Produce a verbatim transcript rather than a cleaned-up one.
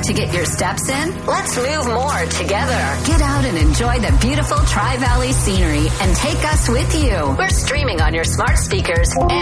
to get your steps in? Let's move more together. Get out and enjoy the beautiful Tri-Valley scenery and take us with you. We're streaming on your smart speakers